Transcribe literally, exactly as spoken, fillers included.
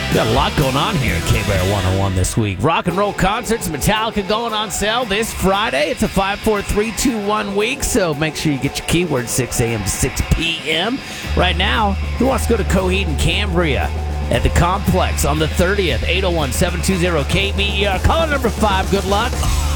Got a lot going on here at K-Bear one oh one this week. Rock and roll concerts, Metallica going on sale this Friday. It's a five four three two one week, so make sure you get your keyword six a.m. to six p.m. Right now, who wants to go to Coheed and Cambria at the Complex on the thirtieth? eight oh one, seven two zero, K B E R. Caller number five, good luck.